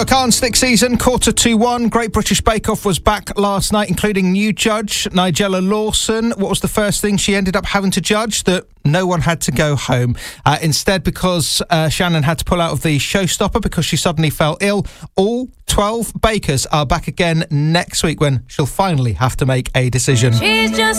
So, Can't Stick season, 1:45. Great British Bake Off was back last night, including new judge Nigella Lawson. What was the first thing she ended up having to judge? That no one had to go home. Instead, because Shannon had to pull out of the showstopper because she suddenly fell ill, all 12 bakers are back again next week when she'll finally have to make a decision. She's just